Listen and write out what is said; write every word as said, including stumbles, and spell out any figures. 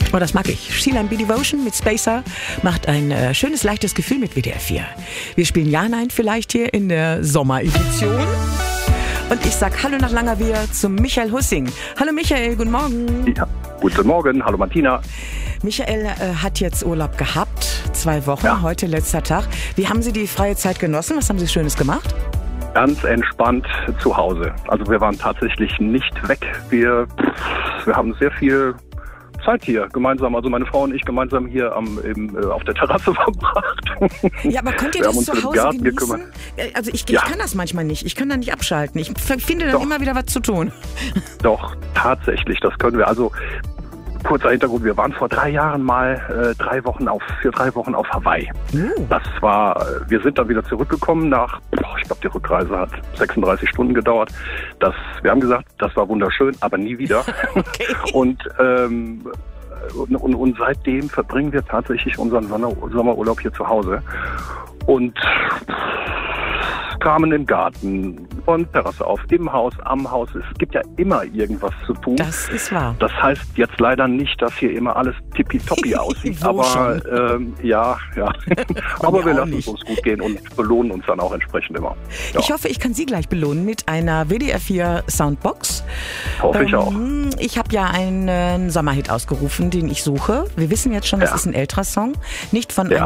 Oh, das mag ich. Sheila and B Devotion mit Spacer macht ein äh, schönes, leichtes Gefühl mit W D R vier. Wir spielen Ja, Nein vielleicht hier in der Sommeredition. Und ich sag Hallo nach langer Wehr zu Michael Hussing. Hallo Michael, guten Morgen. Ja, guten Morgen, hallo Martina. Michael äh, hat jetzt Urlaub gehabt, zwei Wochen, Ja. heute letzter Tag. Wie haben Sie die freie Zeit genossen? Was haben Sie Schönes gemacht? Ganz entspannt zu Hause. Also wir waren tatsächlich nicht weg. Wir, wir haben sehr viel Zeit hier gemeinsam, also meine Frau und ich gemeinsam hier am, im, äh, auf der Terrasse verbracht. Ja, aber könnt ihr Wir das haben uns zu um den Hause Garten genießen? gekümmert. Äh, Also ich, Ja. ich kann das manchmal nicht. Ich kann da nicht abschalten. Ich f- finde dann Doch. immer wieder was zu tun. Doch, tatsächlich, das können wir. Also kurzer Hintergrund, wir waren vor drei Jahren mal äh, drei Wochen auf, für drei Wochen auf Hawaii. Uh. Das war, äh, wir sind dann wieder zurückgekommen nach, boah, ich glaube die Rückreise hat sechsunddreißig Stunden gedauert. Das, wir haben gesagt, das war wunderschön, aber nie wieder. Okay. Und, ähm, und, und, und seitdem verbringen wir tatsächlich unseren Sommer, Sommerurlaub hier zu Hause. Und Kramen im Garten und Terrasse auf, im Haus, am Haus. Es gibt ja immer irgendwas zu tun. Das ist wahr. Das heißt jetzt leider nicht, dass hier immer alles tippitoppi aussieht, Wo aber schon? ähm, ja, ja. aber mir wir auch lassen nicht. es uns gut gehen und belohnen uns dann auch entsprechend immer. Ja, Ich hoffe, ich kann Sie gleich belohnen mit einer W D R vier Soundbox. hoffe ich auch. Ähm, Ich habe ja einen Sommerhit ausgerufen, den ich suche. Wir wissen jetzt schon, das Ja. ist ein älterer Song. Nicht von Ja.